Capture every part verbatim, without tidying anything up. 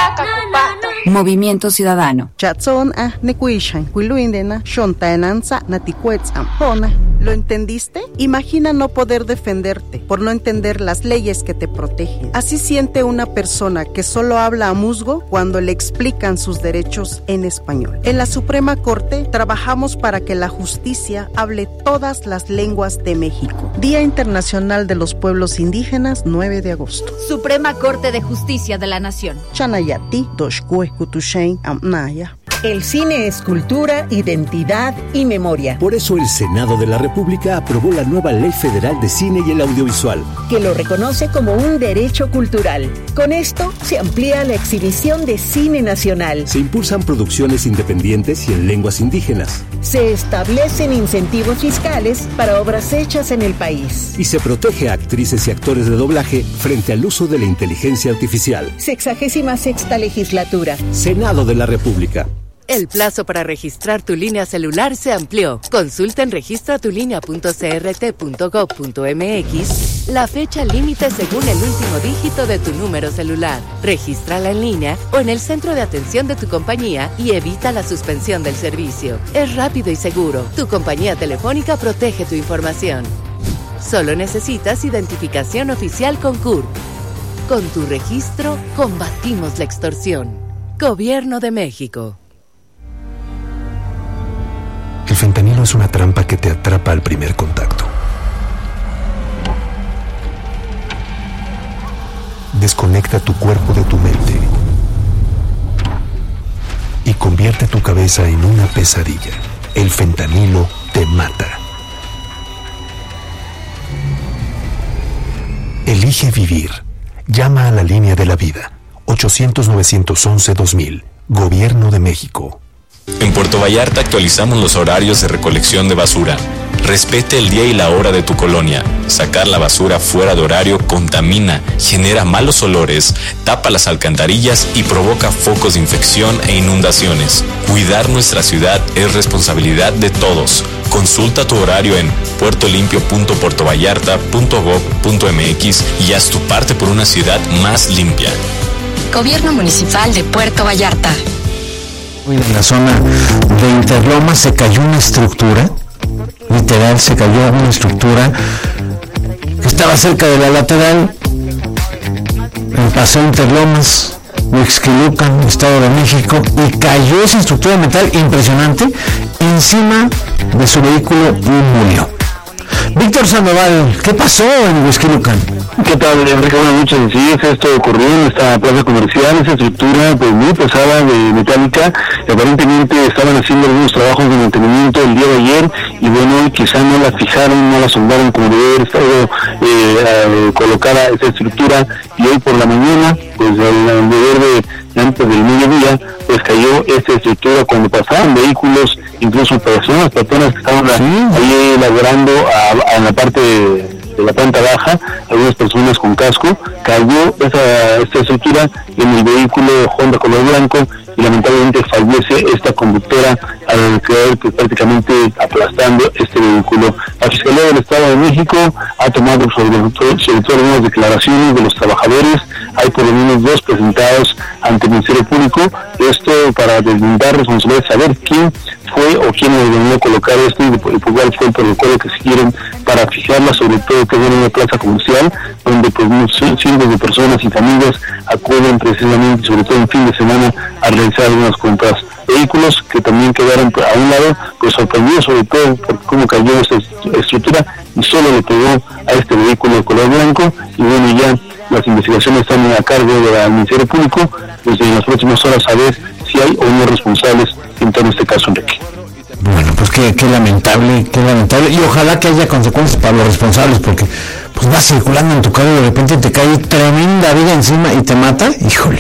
Movimiento Ciudadano. ¿Lo entendiste? Imagina no poder defenderte por no entender las leyes que te protegen. Así siente una persona que solo habla a musgo cuando le explican sus derechos en español. En la Suprema Corte trabajamos para que la justicia hable todas las lenguas de México. Día Internacional de los Pueblos Indígenas, nueve de agosto. Suprema Corte de Justicia de la Nación. Chanayati, Doshkue, Kutushain, Amnaya. El cine es cultura, identidad y memoria. Por eso el Senado de la República aprobó la nueva Ley Federal de Cine y el Audiovisual, que lo reconoce como un derecho cultural. Con esto se amplía la exhibición de cine nacional. Se impulsan producciones independientes y en lenguas indígenas. Se establecen incentivos fiscales para obras hechas en el país. Y se protege a actrices y actores de doblaje frente al uso de la inteligencia artificial. Sexagésima sexta legislatura. Senado de la República. El plazo para registrar tu línea celular se amplió. Consulta en registra tu línea punto c r t punto gov punto m x la fecha límite según el último dígito de tu número celular. Regístrala en línea o en el centro de atención de tu compañía y evita la suspensión del servicio. Es rápido y seguro. Tu compañía telefónica protege tu información. Solo necesitas identificación oficial con C U R P. Con tu registro, combatimos la extorsión. Gobierno de México. El fentanilo es una trampa que te atrapa al primer contacto. Desconecta tu cuerpo de tu mente y convierte tu cabeza en una pesadilla. El fentanilo te mata. Elige vivir. Llama a la línea de la vida. ochocientos, novecientos once, dos mil. Gobierno de México. En Puerto Vallarta actualizamos los horarios de recolección de basura. Respete el día y la hora de tu colonia. Sacar la basura fuera de horario contamina, genera malos olores, tapa las alcantarillas y provoca focos de infección e inundaciones. Cuidar nuestra ciudad es responsabilidad de todos. Consulta tu horario en puertolimpio punto puerto vallarta punto gov punto m x y haz tu parte por una ciudad más limpia. Gobierno Municipal de Puerto Vallarta. En la zona de Interlomas se cayó una estructura, literal se cayó una estructura que estaba cerca de la lateral, en Paseo Interlomas, Huixquilucan, Estado de México, y cayó esa estructura de metal impresionante encima de su vehículo y murió. Víctor Sandoval, ¿qué pasó en Huixquilucan? ¿Qué tal, Enrique? Buenas noches. Sí, esto ocurrió en esta plaza comercial, esa estructura pues muy pesada de metálica. Aparentemente estaban haciendo algunos trabajos de mantenimiento el día de ayer y bueno, quizá no la fijaron, no la soldaron como debe haber estado eh, eh, colocada esa estructura, y hoy por la mañana, pues al deber de antes del mediodía, pues cayó esta estructura cuando pasaban vehículos, incluso personas, personas que estaban ¿sí? ahí elaborando a, a la parte de, de la planta baja, algunas personas con casco. Cayó esa esta estructura en el vehículo Honda color blanco y lamentablemente fallece esta conductora al caer pues, prácticamente aplastando este vehículo. La Fiscalía del Estado de México ha tomado sobre, sobre todo algunas declaraciones de los trabajadores. Hay por lo menos dos presentados ante el Ministerio Público, esto para deslindar responsabilidad, saber quién fue o quién ordenó colocar esto y cuál fue el protocolo que siguieron para fijarla, sobre todo que es una plaza comercial donde pues cientos de personas y familias acuden precisamente, sobre todo en fin de semana, a realizar algunas compras. Vehículos que también quedaron a un lado, pues sorprendidos sobre todo por cómo cayó esta estructura y solo le pegó a este vehículo de color blanco. Y bueno, ya las investigaciones están a cargo del Ministerio Público, pues en las próximas horas a ver si hay o no responsables en todo este caso, Enrique. Bueno, pues qué, qué lamentable, qué lamentable, y ojalá que haya consecuencias para los responsables, porque pues vas circulando en tu carro y de repente te cae tremenda vida encima y te mata, híjole.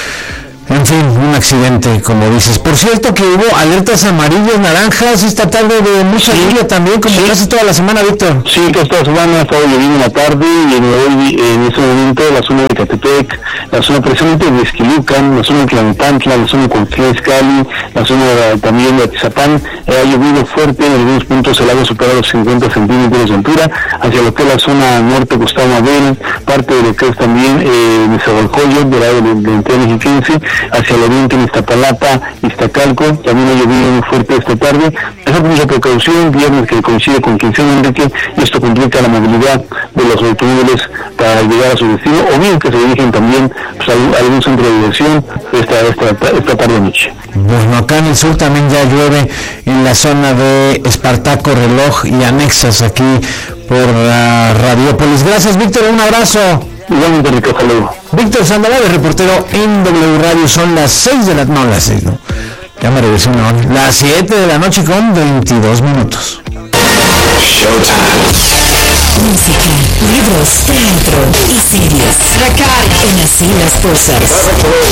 En fin, un accidente, como dices. Por cierto que hubo alertas amarillas, naranjas esta tarde de mucha sí, lluvia también, como sí. casi toda la semana, Víctor. Sí, toda esta semana ha estado lloviendo en la tarde y en, hoy, en ese momento la zona de Ecatepec, la zona precisamente de Esquilucan, la zona de Tlanepantla, la zona de Cuauhtémoc, Cali, la zona de, también de Atizapán. Eh, ha llovido fuerte, en algunos puntos el agua supera los cincuenta centímetros de altura, hacia lo que es la zona norte, Gustavo Madero, parte de lo que es también eh, Nezahualcóyotl, del lado de la entidad mexiquense, hacia el oriente en Iztapalapa, Iztacalco, también ha llovido muy fuerte esta tarde. Esa mucha precaución, viernes que coincide con quincena, Enrique, y esto complica la movilidad de los automóviles para llegar a su destino, o bien que se dirigen también pues, a algún centro de diversión esta, esta, esta tarde-noche. Bueno, acá en el sur también ya llueve en la zona de Espartaco, Reloj y anexas aquí por uh, Radiópolis. Gracias, Víctor, un abrazo. Igualmente, Enrique, hasta luego. Víctor Sandoval, reportero en W Radio. Son las seis de la no, las seis, ¿no? Ya me regresé una hora. Las siete de la noche con veintidós minutos. Showtime. Música, libros, teatro y series. Recarga en Así las Cosas.